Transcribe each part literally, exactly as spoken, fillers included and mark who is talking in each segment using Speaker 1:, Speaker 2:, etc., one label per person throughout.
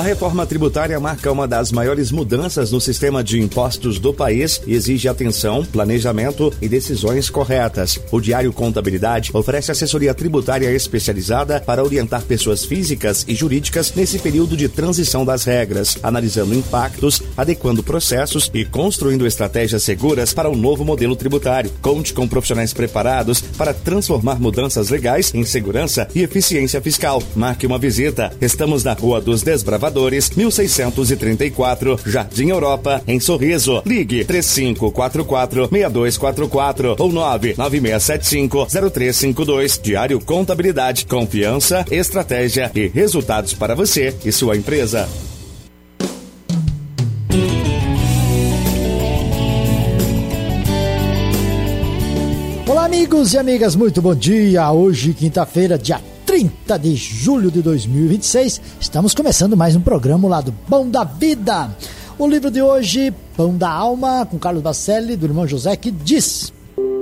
Speaker 1: A reforma tributária marca uma das maiores mudanças no sistema de impostos do país e exige atenção, planejamento e decisões corretas. O Diário Contabilidade oferece assessoria tributária especializada para orientar pessoas físicas e jurídicas nesse período de transição das regras, analisando impactos, adequando processos e construindo estratégias seguras para o novo modelo tributário. Conte com profissionais preparados para transformar mudanças legais em segurança e eficiência fiscal. Marque uma visita. Estamos na Rua dos Desbravadores, mil seiscentos e trinta e quatro, Jardim Europa, em Sorriso. Ligue três cinco quatro quatro, seis dois quatro quatro ou nove nove seis sete cinco, zero três cinco dois. Diário Contabilidade, confiança, estratégia e resultados para você e sua empresa.
Speaker 2: Olá, amigos e amigas, muito bom dia. Hoje, quinta-feira, dia trinta de julho de dois mil e vinte e seis, estamos começando mais um programa lá do Pão da Vida. O livro de hoje, Pão da Alma, com Carlos Bacelli, do irmão José, que diz: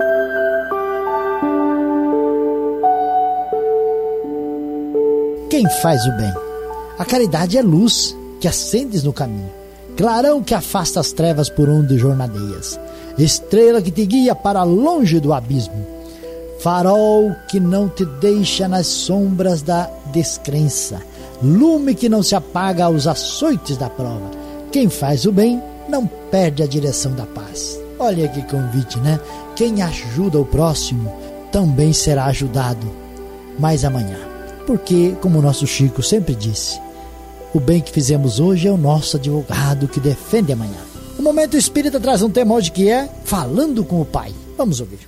Speaker 2: quem faz o bem? A caridade é luz que acendes no caminho, clarão que afasta as trevas por onde jornadeias, estrela que te guia para longe do abismo, farol que não te deixa nas sombras da descrença, lume que não se apaga aos açoites da prova. Quem faz o bem não perde a direção da paz. Olha que convite, né? Quem ajuda o próximo também será ajudado, mas amanhã. Porque, como o nosso Chico sempre disse, o bem que fizemos hoje é o nosso advogado que defende amanhã. O Momento Espírita traz um tema hoje que é Falando com o Pai. Vamos ouvir.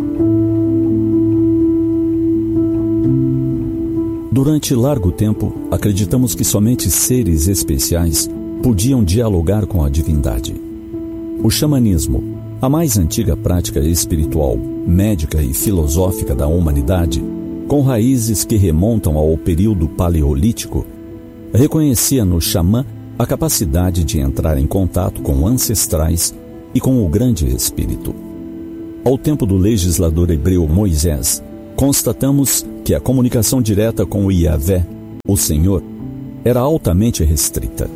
Speaker 3: Durante largo tempo, acreditamos que somente seres especiais podiam dialogar com a divindade. O xamanismo, a mais antiga prática espiritual, médica e filosófica da humanidade, com raízes que remontam ao período paleolítico, reconhecia no xamã a capacidade de entrar em contato com ancestrais e com o grande espírito. Ao tempo do legislador hebreu Moisés, constatamos que a comunicação direta com o Iavé, o Senhor, era altamente restrita.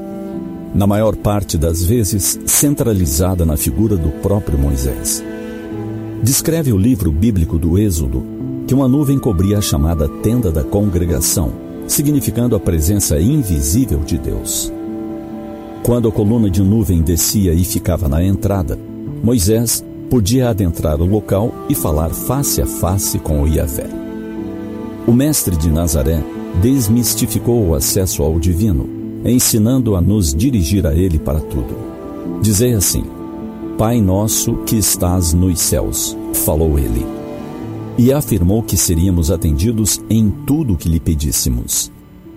Speaker 3: Na maior parte das vezes, centralizada na figura do próprio Moisés. Descreve o livro bíblico do Êxodo que uma nuvem cobria a chamada tenda da congregação, significando a presença invisível de Deus. Quando a coluna de nuvem descia e ficava na entrada, Moisés podia adentrar o local e falar face a face com o Iavé. O mestre de Nazaré desmistificou o acesso ao divino, ensinando a nos dirigir a ele para tudo. Dizei assim: Pai nosso que estás nos céus, falou ele. E afirmou que seríamos atendidos em tudo o que lhe pedíssemos.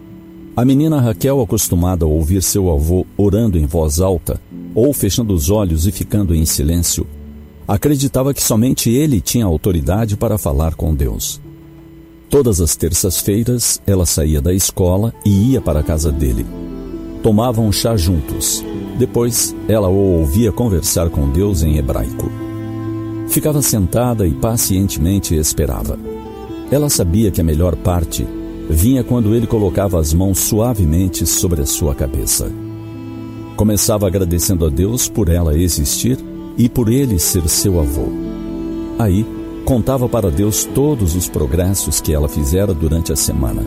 Speaker 3: A menina Raquel, acostumada a ouvir seu avô orando em voz alta, ou fechando os olhos e ficando em silêncio, acreditava que somente ele tinha autoridade para falar com Deus. Todas as terças-feiras, ela saía da escola e ia para a casa dele. Tomavam chá juntos. Depois, ela o ouvia conversar com Deus em hebraico. Ficava sentada e pacientemente esperava. Ela sabia que a melhor parte vinha quando ele colocava as mãos suavemente sobre a sua cabeça. Começava agradecendo a Deus por ela existir e por ele ser seu avô. Aí, contava para Deus todos os progressos que ela fizera durante a semana.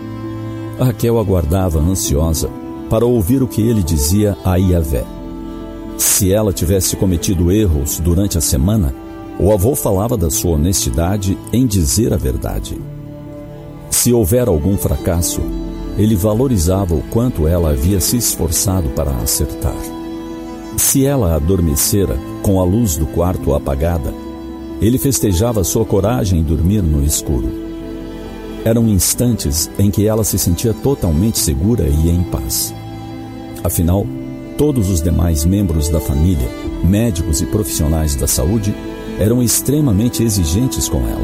Speaker 3: A Raquel aguardava ansiosa para ouvir o que ele dizia a Iavé. Se ela tivesse cometido erros durante a semana, o avô falava da sua honestidade em dizer a verdade. Se houver algum fracasso, ele valorizava o quanto ela havia se esforçado para acertar. Se ela adormecera com a luz do quarto apagada, ele festejava sua coragem em dormir no escuro. Eram instantes em que ela se sentia totalmente segura e em paz. Afinal, todos os demais membros da família, médicos e profissionais da saúde, eram extremamente exigentes com ela.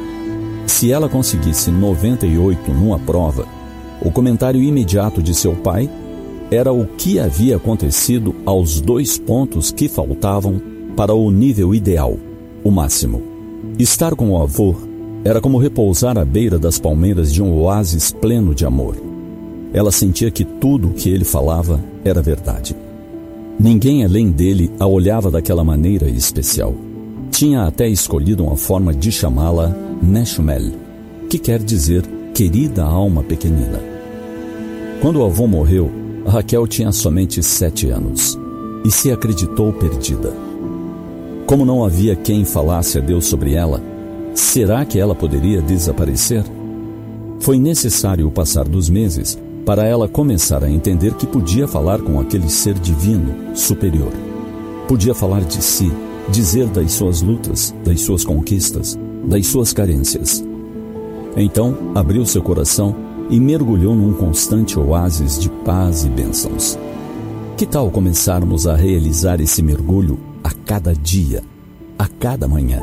Speaker 3: Se ela conseguisse noventa e oito numa prova, o comentário imediato de seu pai era o que havia acontecido aos dois pontos que faltavam para o nível ideal, o máximo. Estar com o avô era como repousar à beira das palmeiras de um oásis pleno de amor. Ela sentia que tudo o que ele falava era verdade. Ninguém além dele a olhava daquela maneira especial. Tinha até escolhido uma forma de chamá-la Neshmel, que quer dizer querida alma pequenina. Quando o avô morreu, Raquel tinha somente sete anos e se acreditou perdida. Como não havia quem falasse a Deus sobre ela, será que ela poderia desaparecer? Foi necessário o passar dos meses para ela começar a entender que podia falar com aquele ser divino, superior. Podia falar de si, dizer das suas lutas, das suas conquistas, das suas carências. Então, abriu seu coração e mergulhou num constante oásis de paz e bênçãos. Que tal começarmos a realizar esse mergulho a cada dia, a cada manhã?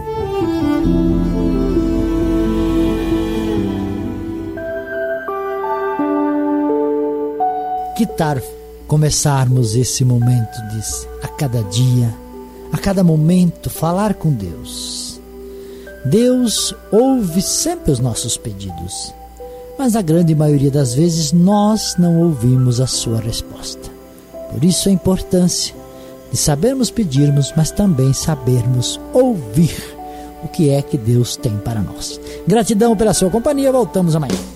Speaker 2: Que tal começarmos esse momento de a cada dia, a cada momento, falar com Deus? Deus ouve sempre os nossos pedidos, mas na grande maioria das vezes nós não ouvimos a sua resposta. Por isso a importância de sabermos pedirmos, mas também sabermos ouvir o que é que Deus tem para nós. Gratidão pela sua companhia, voltamos amanhã.